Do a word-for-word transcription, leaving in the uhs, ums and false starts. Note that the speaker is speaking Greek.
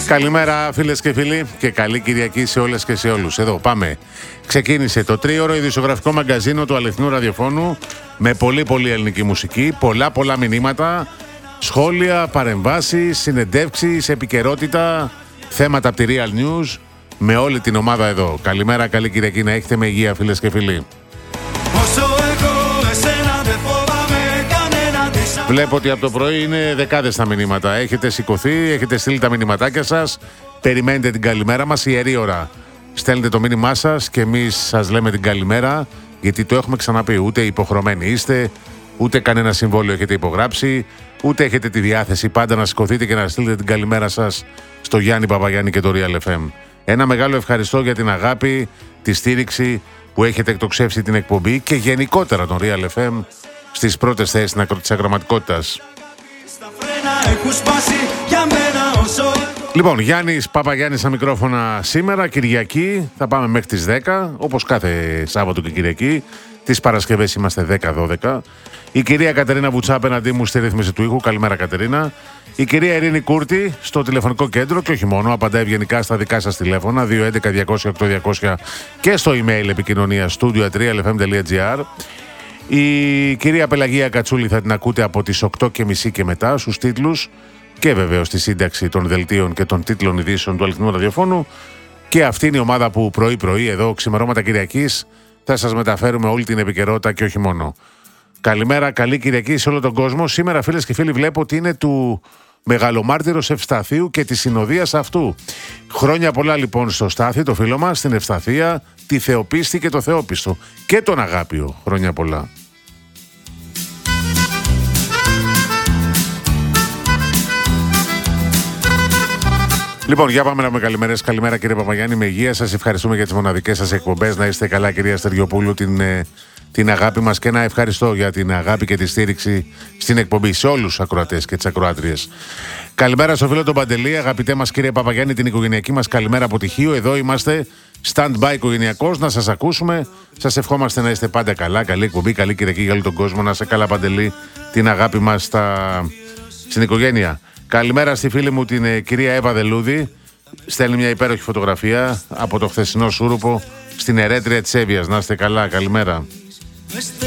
Καλημέρα φίλες και φίλοι και καλή Κυριακή σε όλες και σε όλους. Εδώ πάμε. Ξεκίνησε το τρίωρο ειδησιογραφικό μαγκαζίνο του αληθινού ραδιοφώνου με πολύ πολύ ελληνική μουσική, πολλά πολλά μηνύματα, σχόλια, παρεμβάσεις, συνεντεύξεις, επικαιρότητα, θέματα από τη Real News με όλη την ομάδα εδώ. Καλημέρα, καλή Κυριακή να έχετε με υγεία φίλες και φίλοι. Βλέπω ότι από το πρωί είναι δεκάδες τα μηνύματα. Έχετε σηκωθεί, έχετε στείλει τα μηνυματάκια σας. Περιμένετε την καλημέρα μας, ιερή ώρα. Στέλνετε το μήνυμά σας και εμείς σας λέμε την καλημέρα, γιατί το έχουμε ξαναπεί. Ούτε υποχρεωμένοι είστε, ούτε κανένα συμβόλαιο έχετε υπογράψει, ούτε έχετε τη διάθεση πάντα να σηκωθείτε και να στείλετε την καλημέρα σας στο Γιάννη Παπαγιάννη και το Real εφ εμ. Ένα μεγάλο ευχαριστώ για την αγάπη, τη στήριξη που έχετε εκτοξεύσει την εκπομπή και γενικότερα τον Real εφ εμ στις πρώτες θέσεις της αγραμματικότητας. Λοιπόν, Γιάννης Παπαγιάννης στα μικρόφωνα σήμερα, Κυριακή, θα πάμε μέχρι τις δέκα, όπως κάθε Σάββατο και Κυριακή. Τις Παρασκευές είμαστε δέκα δώδεκα. Η κυρία Κατερίνα Βουτσά απέναντί μου στη ρύθμιση του ήχου. Καλημέρα, Κατερίνα. Η κυρία Ειρήνη Κούρτη στο τηλεφωνικό κέντρο και όχι μόνο, απαντάει ευγενικά στα δικά σας τηλέφωνα δύο έντεκα διακόσια οκτώ διακόσια και στο email επικοινωνία studio at real f m dot g r. Η κυρία Πελαγία Κατσούλη θα την ακούτε από τις οκτώ και μισή και μετά στους τίτλους και βεβαίως στη σύνταξη των δελτίων και των τίτλων ειδήσεων του αληθινού ραδιοφώνου. Και αυτή είναι η ομάδα που πρωί-πρωί εδώ, ξημερώματα Κυριακής, θα σας μεταφέρουμε όλη την επικαιρότητα και όχι μόνο. Καλημέρα, καλή Κυριακή σε όλο τον κόσμο. Σήμερα, φίλες και φίλοι, βλέπω ότι είναι του Μεγαλομάρτυρος Ευσταθίου και της συνοδείας αυτού. Χρόνια πολλά λοιπόν στο Στάθη, το φίλο μας, στην Ευσταθία, τη Θεοπίστη και το Θεόπιστο. Και τον Αγάπιο. Χρόνια πολλά. Λοιπόν, για πάμε να πούμε καλημέρες. Καλημέρα κύριε Παπαγιάννη, με υγεία σας. Ευχαριστούμε για τις μοναδικές σας εκπομπές. Να είστε καλά κυρία Στεριοπούλου, την, την αγάπη μας, και ένα ευχαριστώ για την αγάπη και τη στήριξη στην εκπομπή σε όλους τους ακροατές και τις ακροάτριες. Καλημέρα στο φίλο τον Παντελή, αγαπητέ μας κύριε Παπαγιάννη, την οικογενειακή μας καλημέρα από Τυχείο. Εδώ είμαστε, stand-by οικογενειακός, να σας ακούσουμε. Σας ευχόμαστε να είστε πάντα καλά. Καλή εκπομπή, καλή Κυριακή για όλο τον κόσμο. Να είστε καλά, Παντελή, την αγάπη μας στα... στην οικογένεια. Καλημέρα στη φίλη μου την ε, κυρία Εύα Δελούδη. Στέλνει μια υπέροχη φωτογραφία από το χθεσινό Σούρουπο στην ερέτρια της Εύβοιας. Να είστε καλά, καλημέρα.